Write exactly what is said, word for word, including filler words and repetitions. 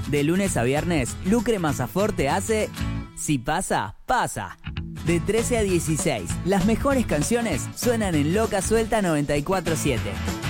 De lunes a viernes, Lucre Masaforte hace Si pasa, pasa. De trece a dieciséis, las mejores canciones suenan en Loca Suelta noventa y cuatro siete.